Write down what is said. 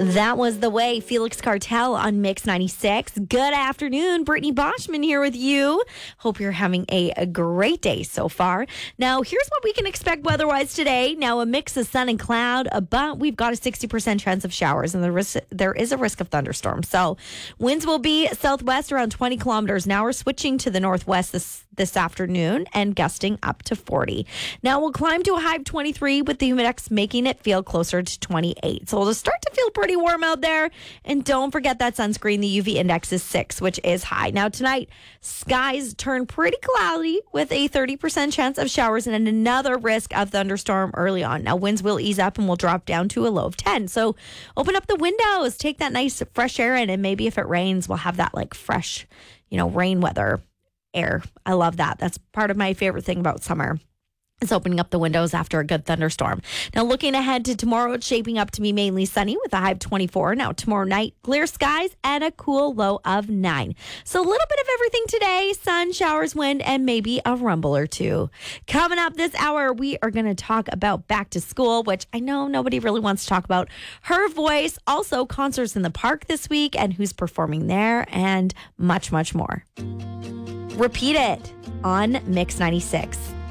That was The Way, Felix Cartel on Mix 96. Good afternoon. Brittany Boschman here with you. Hope you're having a great day so far. Now, here's what we can expect weather-wise today. Now, a mix of sun and cloud, but we've got a 60% chance of showers, and there is a risk of thunderstorms. So, winds will be southwest around 20 kilometers an hour, switching to the northwest this afternoon and gusting up to 40. Now, we'll climb to a high of 23 with the humidex making it feel closer to 28. So, it'll start to feel pretty warm out there. And don't forget that sunscreen. The UV index is 6, which is high. Now, tonight, skies turn pretty cloudy with a 30% chance of showers and another risk of thunderstorm early on. Now, winds will ease up and will drop down to a low of 10. So, open up the windows, take that nice fresh air in, and maybe if it rains, we'll have that like fresh, rain weather air. I love that. That's part of my favorite thing about summer. It's opening up the windows after a good thunderstorm. Now, looking ahead to tomorrow, it's shaping up to be mainly sunny with a high of 24. Now, tomorrow night, clear skies and a cool low of 9. So, a little bit of everything today. Sun, showers, wind, and maybe a rumble or two. Coming up this hour, we are going to talk about back to school, which I know nobody really wants to talk about. Her Voice, also concerts in the park this week and who's performing there, and much, much more. Repeat it on Mix 96.